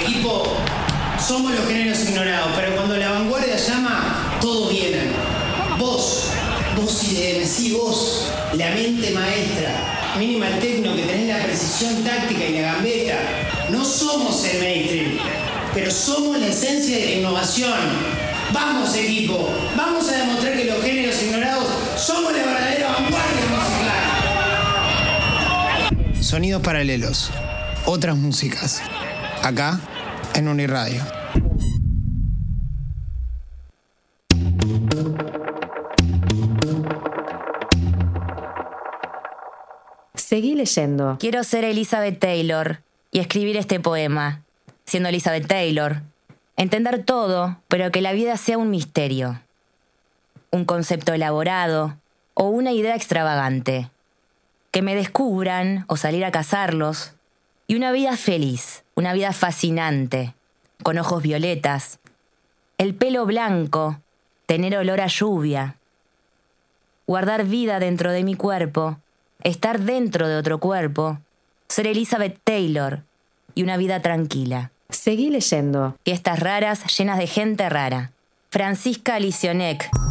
equipo, somos los géneros ignorados, pero cuando la vanguardia llama, todos vienen. Vos IDM, sí, vos, la mente maestra, Minimal Techno, que tenés la precisión táctica y la gambeta. No somos el mainstream, pero somos la esencia de la innovación. Vamos, equipo, vamos a demostrar que los géneros ignorados somos la verdadera vanguardia musical. Sonidos paralelos, otras músicas, acá en Uniradio. Seguí leyendo. Quiero ser Elizabeth Taylor y escribir este poema, siendo Elizabeth Taylor. Entender todo, pero que la vida sea un misterio. Un concepto elaborado o una idea extravagante. Que me descubran o salir a cazarlos. Y una vida feliz, una vida fascinante, con ojos violetas, el pelo blanco, tener olor a lluvia. Guardar vida dentro de mi cuerpo, estar dentro de otro cuerpo, ser Elizabeth Taylor y una vida tranquila. Seguí leyendo. Fiestas raras llenas de gente rara. Francisca Licionek.